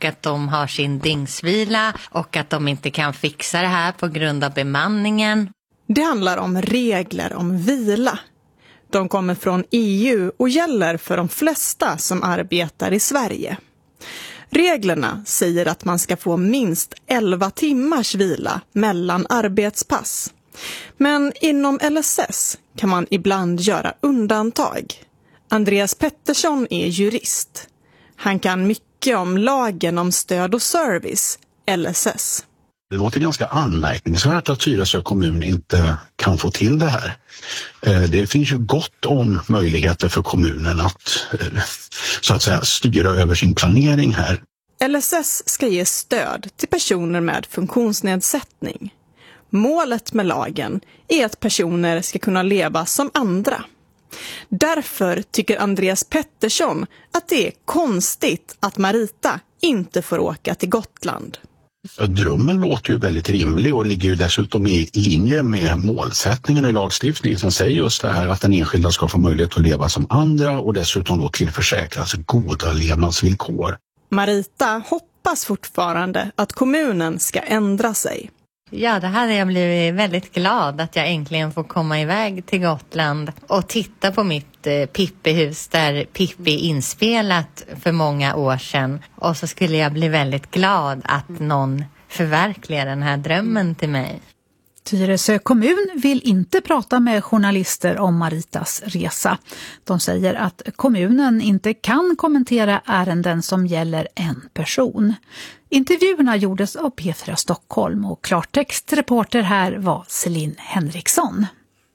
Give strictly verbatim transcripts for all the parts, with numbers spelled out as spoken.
och att de har sin dygnsvila och att de inte kan fixa det här på grund av bemanningen. Det handlar om regler om vila. De kommer från E U och gäller för de flesta som arbetar i Sverige. Reglerna säger att man ska få minst elva timmars vila mellan arbetspass. Men inom L S S kan man ibland göra undantag. Andreas Pettersson är jurist. Han kan mycket om lagen om stöd och service, L S S. Det låter ganska anmärkningsvärt att Tyresö kommun inte kan få till det här. Det finns ju gott om möjligheter för kommunen att, så att säga, styra över sin planering här. L S S ska ge stöd till personer med funktionsnedsättning. Målet med lagen är att personer ska kunna leva som andra. Därför tycker Andreas Pettersson att det är konstigt att Marita inte får åka till Gotland. Drömmen låter ju väldigt rimlig och ligger ju dessutom i linje med målsättningen i lagstiftningen som säger just det här att den enskilda ska få möjlighet att leva som andra och dessutom då tillförsäkras goda levnadsvillkor. Marita hoppas fortfarande att kommunen ska ändra sig. Ja, det här har jag blivit väldigt glad att jag äntligen får komma iväg till Gotland och titta på mitt eh, Pippi-hus där Pippi inspelat för många år sedan. Och så skulle jag bli väldigt glad att någon förverkligar den här drömmen till mig. Tyresö kommun vill inte prata med journalister om Maritas resa. De säger att kommunen inte kan kommentera ärenden som gäller en person. Intervjuerna gjordes av P fyra Stockholm och klartextreporter här var Celine Henriksson.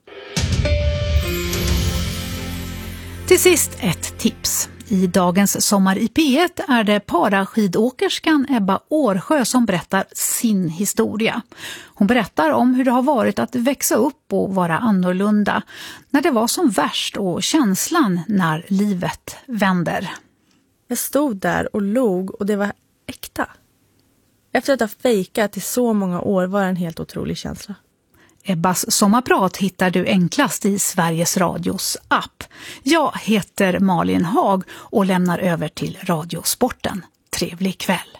Till sist ett tips. I dagens Sommar i P ett är det paraskidåkerskan Ebba Årsjö som berättar sin historia. Hon berättar om hur det har varit att växa upp och vara annorlunda när det var som värst och känslan när livet vänder. Jag stod där och log och det var äkta. Efter att ha fejkat i så många år var det en helt otrolig känsla. Ebbas sommarprat hittar du enklast i Sveriges Radios app. Jag heter Malin Hag och lämnar över till Radiosporten. Trevlig kväll!